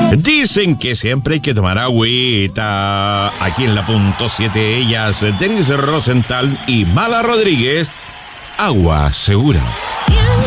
Dicen que siempre hay que tomar agüita. Aquí en la punto 7, ellas, Denise Rosenthal y Mala Rodríguez. Agua segura. Siempre